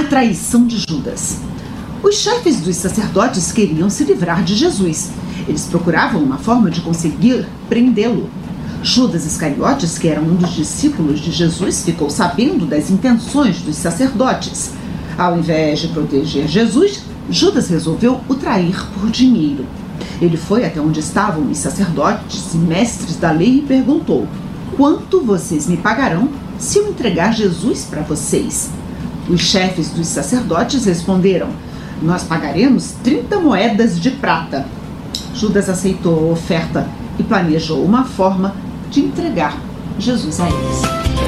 A traição de Judas. Os chefes dos sacerdotes queriam se livrar de Jesus. Eles procuravam uma forma de conseguir prendê-lo. Judas Iscariotes, que era um dos discípulos de Jesus, ficou sabendo das intenções dos sacerdotes. Ao invés de proteger Jesus, Judas resolveu o trair por dinheiro. Ele foi até onde estavam os sacerdotes e mestres da lei e perguntou: quanto vocês me pagarão se eu entregar Jesus para vocês? Os chefes dos sacerdotes responderam: nós pagaremos 30 moedas de prata. Judas aceitou a oferta e planejou uma forma de entregar Jesus a eles.